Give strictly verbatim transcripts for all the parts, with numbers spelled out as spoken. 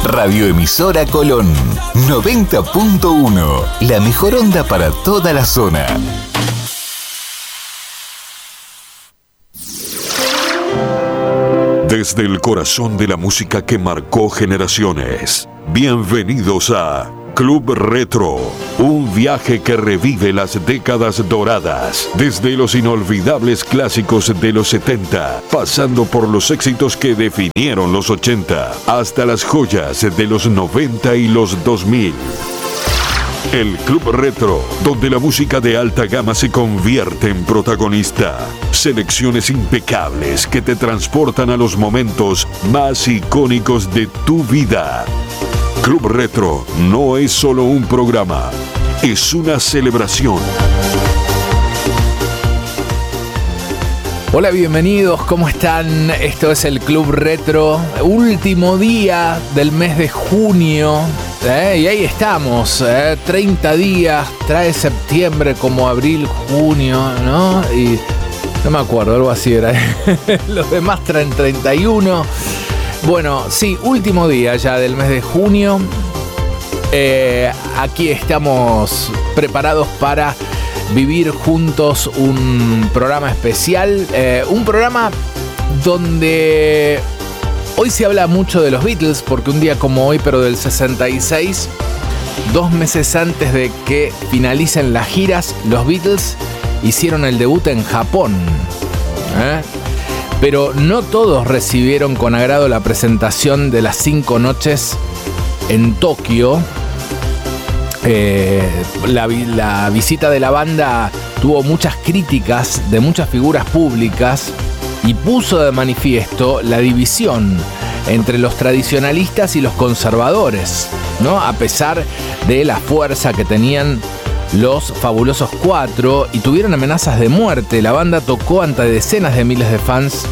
Radioemisora Colón, noventa punto uno. La mejor onda para toda la zona. Desde el corazón de la música que marcó generaciones, bienvenidos a Club Retro, un viaje que revive las décadas doradas, desde los inolvidables clásicos de los setenta, pasando por los éxitos que definieron los ochenta, hasta las joyas de los noventa y los dos mil. El Club Retro, donde la música de alta gama se convierte en protagonista. Selecciones impecables que te transportan a los momentos más icónicos de tu vida. Club Retro no es solo un programa, es una celebración. Hola, bienvenidos, ¿cómo están? Esto es el Club Retro, último día del mes de junio, ¿eh? Y ahí estamos, ¿eh? treinta días, trae septiembre como abril, junio, ¿no? Y no me acuerdo, algo así era. Los demás traen treinta y uno. Bueno, sí, último día ya del mes de junio. Eh, aquí estamos preparados para vivir juntos un programa especial, eh, un programa donde hoy se habla mucho de los Beatles, porque un día como hoy, pero del sesenta y seis, dos meses antes de que finalicen las giras, los Beatles hicieron el debut en Japón, ¿eh? Pero no todos recibieron con agrado la presentación de las cinco noches en Tokio. Eh, la, la visita de la banda tuvo muchas críticas de muchas figuras públicas y puso de manifiesto la división entre los tradicionalistas y los conservadores, ¿no? A pesar de la fuerza que tenían los Fabulosos Cuatro y tuvieron amenazas de muerte, la banda tocó ante decenas de miles de fans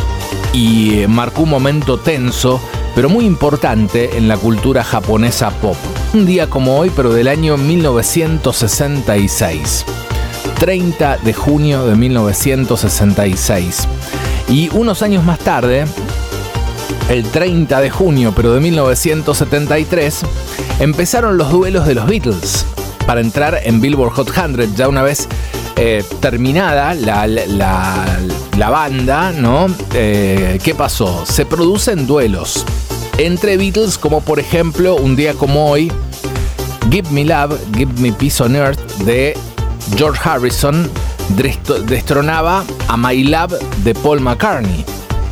y marcó un momento tenso, pero muy importante en la cultura japonesa pop. Un día como hoy, pero del año mil novecientos sesenta y seis. treinta de junio de mil novecientos sesenta y seis. Y unos años más tarde, el treinta de junio, pero de mil novecientos setenta y tres, empezaron los duelos de los Beatles para entrar en Billboard Hot cien, ya una vez eh, terminada la, la, la banda, ¿no? Eh, ¿Qué pasó? Se producen duelos entre Beatles, como por ejemplo, un día como hoy, Give Me Love, Give Me Peace on Earth, de George Harrison, destronaba a My Love de Paul McCartney.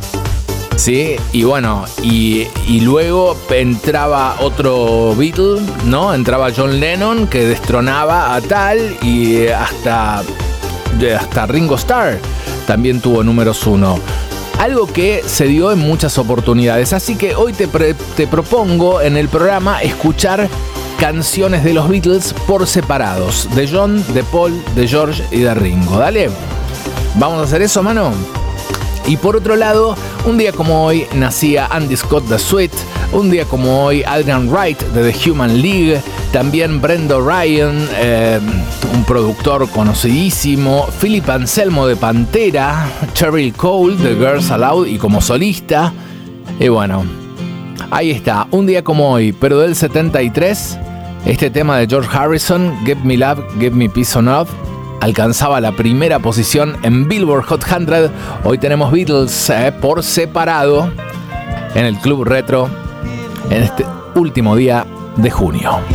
Sí, y bueno, y, y luego entraba otro Beatle, ¿no? Entraba John Lennon, que destronaba a tal, y hasta, hasta Ringo Starr también tuvo números uno. Algo que se dio en muchas oportunidades. Así que hoy te, pre- te propongo en el programa escuchar canciones de los Beatles por separados. De John, de Paul, de George y de Ringo. Dale, ¿vamos a hacer eso, mano? Y por otro lado, un día como hoy nacía Andy Scott The Sweet, un día como hoy Adrian Wright de The Human League, también Brenda Ryan, eh, un productor conocidísimo, Philip Anselmo de Pantera, Cheryl Cole de Girls Aloud y como solista. Y bueno, ahí está, un día como hoy, pero del setenta y tres, este tema de George Harrison, Give Me Love, Give Me Peace on Earth, alcanzaba la primera posición en Billboard Hot cien. Hoy tenemos Beatles eh, por separado en el Club Retro en este último día de junio.